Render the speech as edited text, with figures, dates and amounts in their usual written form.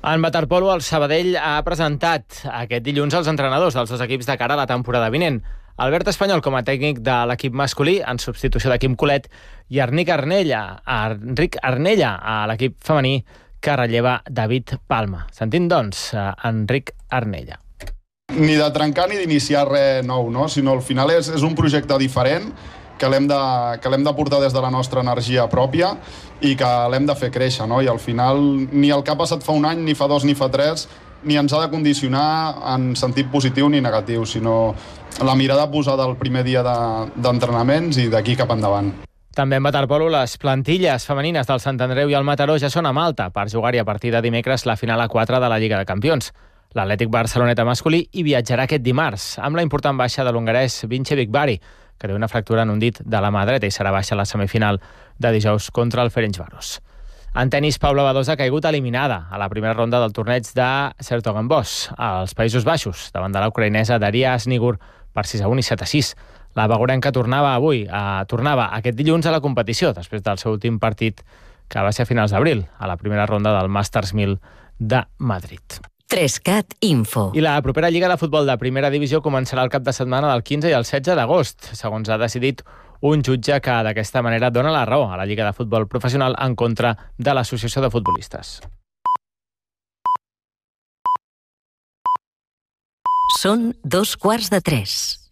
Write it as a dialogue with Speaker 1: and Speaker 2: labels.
Speaker 1: En waterpolo, el Sabadell ha presentat aquest dilluns els entrenadors dels dos equips de cara a la temporada vinent. Albert Espanyol com a tècnic de l'equip masculí, en substitució de Quim Colet, i Enric Arnella a l'equip femení, que relleva David Palma. Sentim, doncs, Enric Arnella.
Speaker 2: Ni de trencar ni d'iniciar res nou, no? Sinó al final és un projecte diferent que l'hem de portar des de la nostra energia pròpia i que l'hem de fer créixer, no? I al final ni el que ha passat fa un any, ni fa 2, ni fa 3, ni ens ha de condicionar en sentit positiu ni negatiu, sinó la mirada posada al primer dia d'entrenaments i d'aquí cap endavant.
Speaker 1: També en waterpolo, les plantilles femenines del Sant Andreu i el Mataró ja són a Malta per jugar-hi a partir de dimecres la final a 4 de la Lliga de Campions. L'Atlètic Barceloneta masculí hi viatjarà aquest dimarts, amb la important baixa de l'hongarès Vince Bigvari, que té una fractura en un dit de la mà dreta i serà baixa a la semifinal de dijous contra el Ferencváros. En tenis, Paula Badosa ha caigut eliminada a la primera ronda del torneig de Sertogenbosch, als Països Baixos, davant de la ucraïnesa Daria Snigur per 6-1 i 7-6. La bagorenca tornava aquest dilluns a la competició, després del seu últim partit, que va ser a finals d'abril, a la primera ronda del Masters 1000 de Madrid.
Speaker 3: 3CAT Info.
Speaker 1: I la propera Lliga de Futbol de Primera Divisió començarà el cap de setmana del 15 i el 16 d'agost, segons ha decidit un jutge que d'aquesta manera dona la raó a la Lliga de Futbol Professional en contra de l'Associació de Futbolistes.
Speaker 3: Són 2:15.